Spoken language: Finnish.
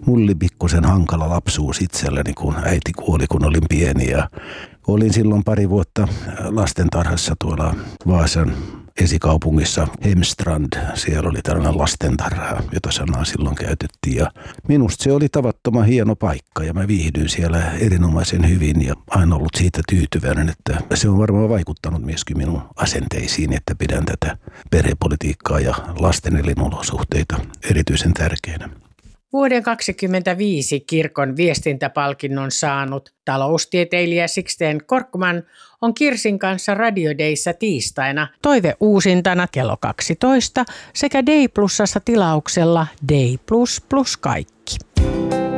oli pikkusen hankala lapsuus itselleni, kun äiti kuoli, kun olin pieni. Ja olin silloin pari vuotta lastentarhassa tuolla Vaasan esikaupungissa Hemstrand. Siellä oli tällainen lastentarha, jota sanaa silloin käytettiin. Ja minusta se oli tavattoman hieno paikka ja mä viihdyin siellä erinomaisen hyvin ja aina ollut siitä tyytyväinen, että se on varmaan vaikuttanut myöskin minun asenteisiin, että pidän tätä perhepolitiikkaa ja lasten elinolosuhteita erityisen tärkeänä. Vuoden 2025 kirkon viestintäpalkinnon saanut taloustieteilijä Sixten Korkman on Kirsin kanssa Radio Dayssä tiistaina toiveuusintana kello 12 sekä Day Plusassa tilauksella Day Plus plus kaikki.